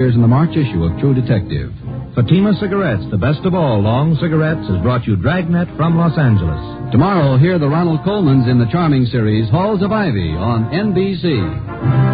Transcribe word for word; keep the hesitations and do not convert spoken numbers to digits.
in the March issue of True Detective. Fatima Cigarettes, the best of all long cigarettes, has brought you Dragnet from Los Angeles. Tomorrow, hear the Ronald Colmans in the charming series Halls of Ivy on N B C.